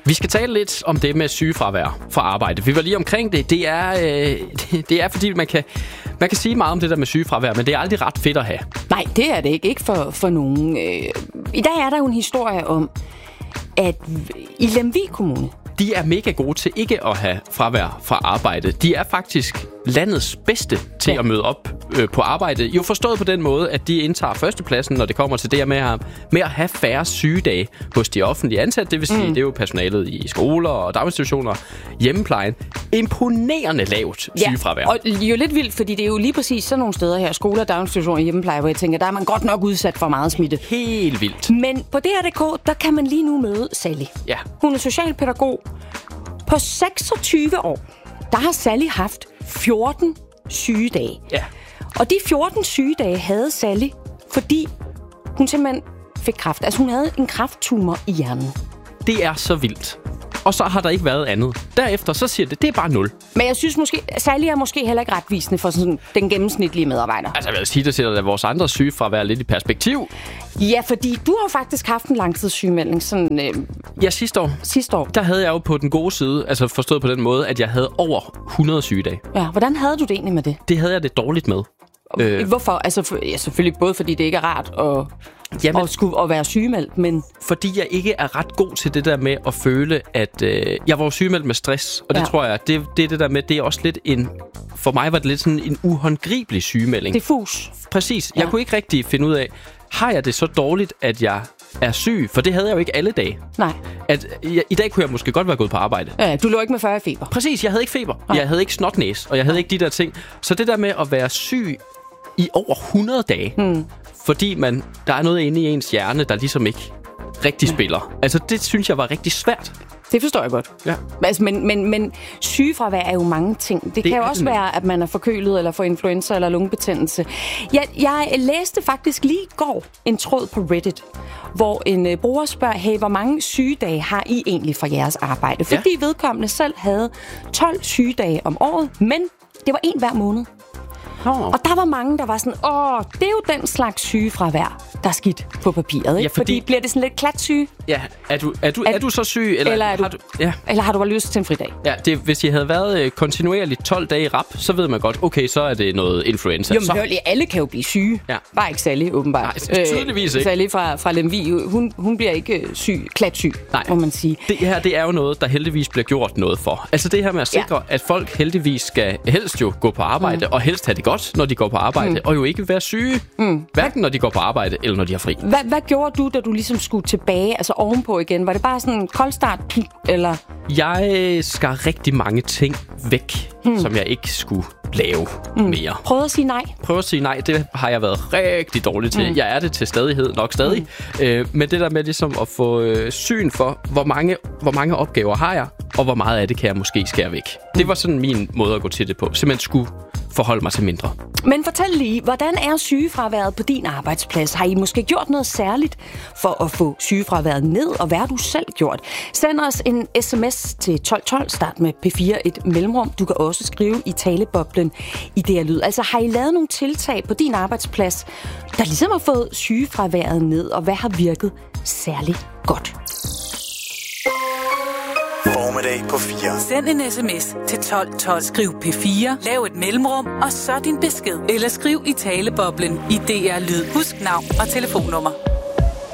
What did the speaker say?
Vi skal tale lidt om det med sygefravær fra arbejde. Vi var lige omkring det. Det er fordi, man kan sige meget om det der med sygefravær, men det er aldrig ret fedt at have. Nej, det er det ikke. Ikke for nogen. I dag er der jo en historie om, at i Lemvig Kommune, de er mega gode til ikke at have fravær fra arbejde. De er faktisk landets bedste til at møde op på arbejde. Jo forstået på den måde, at de indtager førstepladsen, når det kommer til det med at have færre sygedage hos de offentlige ansatte. Det vil sige, det er jo personalet i skoler og daginstitutioner, hjemmeplejen. Imponerende lavt sygefravær. Og jo lidt vildt, fordi det er jo lige præcis sådan nogle steder her, skoler, daginstitutioner og hjemmepleje, hvor jeg tænker, der er man godt nok udsat for meget smitte. Helt vildt. Men på DR.dk, der kan man lige nu møde Sally. Ja. Hun er socialpædagog. På 26 år, der har Sally haft 14 sygedage. Ja. Og de 14 sygedage havde Sally, fordi hun simpelthen fik kræft. Altså hun havde en kræfttumor i hjernen. Det er så vildt. Og så har der ikke været andet. Derefter så siger det er bare 0. Men jeg synes måske, Sally er måske heller ikke retvisende for sådan den gennemsnitlige medarbejder. Altså jeg vil sige, det sætter da vores andre sygefravær lidt i perspektiv. Ja, fordi du har faktisk haft en langtidssygemelding sådan... Ja, sidste år. Der havde jeg jo på den gode side, altså forstået på den måde, at jeg havde over 100 sygedage. Ja, hvordan havde du det egentlig med det? Det havde jeg det dårligt med. Hvorfor? Altså selvfølgelig både fordi det ikke er rart at være sygemeldt, men... Fordi jeg ikke er ret god til det der med at føle, at jeg var sygemeldt med stress. Og det tror jeg, det er det der med, det er også lidt en... For mig var det lidt sådan en uhåndgribelig sygemelding. Diffus. Præcis. Jeg kunne ikke rigtig finde ud af, har jeg det så dårligt, at jeg er syg? For det havde jeg jo ikke alle dage. Nej. I dag kunne jeg måske godt være gået på arbejde. Ja, du lå ikke med 40 feber. Præcis, jeg havde ikke feber. Nej. Jeg havde ikke snotnæs, og jeg havde ikke de der ting. Så det der med at være syg i over 100 dage, fordi der er noget inde i ens hjerne, der ligesom ikke rigtig spiller. Altså, det synes jeg var rigtig svært. Det forstår jeg godt. Ja. Altså, men sygefravær er jo mange ting. Det kan jo også være, at man er forkølet, eller får influenza, eller lungebetændelse. Jeg læste faktisk lige i går en tråd på Reddit, hvor en bruger spørger, hey, hvor mange sygedage har I egentlig for jeres arbejde? Fordi vedkommende selv havde 12 sygedage om året, men det var en hver måned. Og der var mange, der var sådan, det er jo den slags sygefravær, der er skidt på papiret, ikke? Ja, fordi bliver det sådan lidt klatsyge? Ja, er du så syg? Eller har du bare lyst til en fridag? Ja, hvis I havde været kontinuerligt 12 dage i rap, så ved man godt, okay, så er det noget influenza. Jo, men alle kan jo blive syge. Ja. Bare ikke Sally, åbenbart. Nej, tydeligvis ikke. Sally fra Lemvig, hun bliver ikke klatsyg, må man sige. Det her, det er jo noget, der heldigvis bliver gjort noget for. Altså det her med at sikre, at folk heldigvis skal helst jo gå på arbejde, og helst have det godt, når de går på arbejde, og jo ikke være syge. Hverken når de går på arbejde, eller når de har fri. Hvad gjorde du, da du ligesom skulle tilbage, altså ovenpå igen? Var det bare sådan en koldstart, eller? Jeg skar rigtig mange ting væk, som jeg ikke skulle lave mere. Prøv at sige nej. Det har jeg været rigtig dårlig til. Jeg er det til stadighed, nok stadig. Men det der med ligesom at få syn for, hvor mange opgaver har jeg, og hvor meget af det kan jeg måske skære væk. Det var sådan min måde at gå til det på. Simpelthen skulle forholde mig til mindre. Men fortæl lige, hvordan er sygefraværet på din arbejdsplads? Har I måske gjort noget særligt for at få sygefraværet ned, og hvad har du selv gjort? Send os en sms til 1212, start med P4 et mellemrum. Du kan også skrive i taleboblen i DR Lyd. Altså har I lavet nogle tiltag på din arbejdsplads, der ligesom har fået sygefraværet ned, og hvad har virket særligt godt? Formiddag på 4. Send en sms til 1212. Skriv P4, lav et mellemrum, og så din besked. Eller skriv i taleboblen i DR Lyd. Husk navn og telefonnummer.